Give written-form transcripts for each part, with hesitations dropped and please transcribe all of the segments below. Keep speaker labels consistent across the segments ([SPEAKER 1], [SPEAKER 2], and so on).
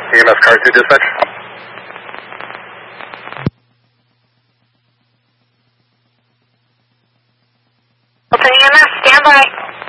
[SPEAKER 1] EMS car 2 dispatch.
[SPEAKER 2] Open EMS, stand by.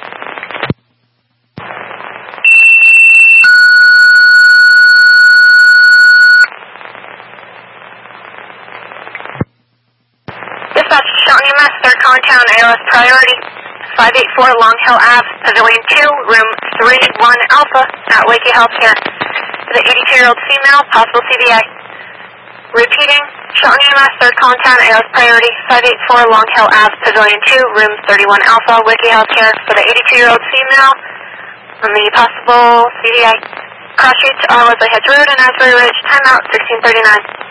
[SPEAKER 2] Dispatch, Shelton EMS, 3rd calling town, ALS priority, 584 Long Hill Ave, Pavilion 2, room 31 Alpha at Wakey Healthcare. For the 82-year-old female, possible CVA. Repeating, Shelton EMS, 3rd calling town, ALS priority, 584 Long Hill Ave, Pavilion 2, room 31 Alpha, Wakey Healthcare. For the 82-year-old female, on the possible CVA. Cross streets are Leslie Hedge Road and Asbury Ridge, timeout 1639.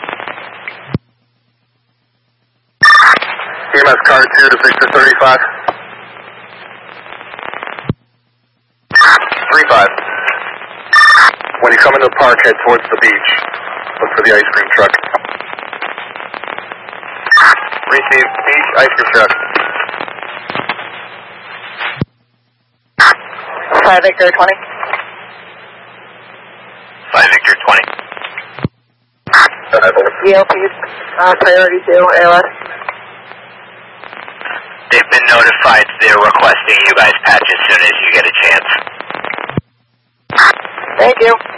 [SPEAKER 1] EMS car 2 to Victor 35. 35. When you come into the park, head towards the beach. Look for the ice cream truck. Receive beach ice cream truck.
[SPEAKER 2] 5 Victor 20.
[SPEAKER 3] 5 Victor 20.
[SPEAKER 2] ELP, priority 2, ALS.
[SPEAKER 3] They've been notified. They're requesting you guys patch as soon as you get a chance.
[SPEAKER 2] Thank you.